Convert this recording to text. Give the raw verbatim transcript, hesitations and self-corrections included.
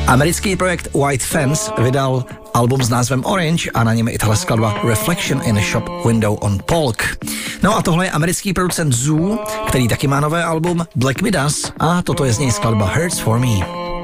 Americký projekt White Fence vydal album s názvem Orange a na něm i tahle skladba Reflection in a Shop Window on Polk. No a tohle je americký producent Zoo, který taky má nové album Black Midas a toto je z něj skladba Hurts for Me.